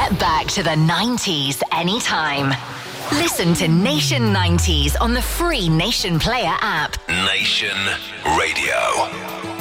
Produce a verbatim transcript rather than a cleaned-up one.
Get back to the nineties anytime. Listen to Nation nineties on the free Nation Player app. Nation Radio.